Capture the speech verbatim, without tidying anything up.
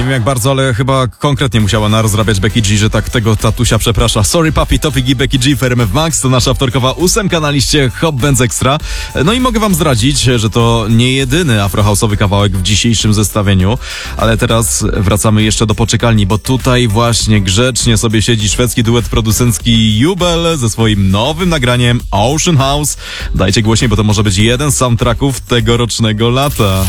wiem jak bardzo, ale chyba konkretnie musiała narozrabiać Becky G, że tak tego tatusia przeprasza. Sorry Papi, Topik i Becky G w R M F Max. To nasza wtorkowa ósemka na liście Hot Benz Extra. No i mogę wam zdradzić, że to nie jedyny afrohouse'owy kawałek w dzisiejszym zestawieniu, ale teraz wracamy jeszcze do poczekalni, bo tutaj właśnie grzecznie sobie siedzi szwedzki duet producencki Jubel ze swoim nowym nagraniem Ocean House. Dajcie głośniej, bo to może być jeden z soundtracków tegorocznego lata.